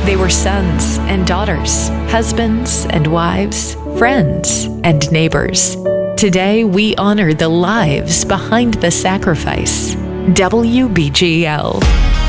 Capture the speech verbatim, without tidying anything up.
They were sons and daughters, husbands and wives, friends and neighbors. Today, we honor the lives behind the sacrifice. W B G L.